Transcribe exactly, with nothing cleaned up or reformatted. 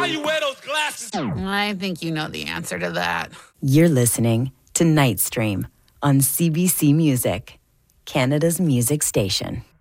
you wear those glasses? I think you know the answer to that. You're listening to Night Stream on C B C Music, Canada's music station.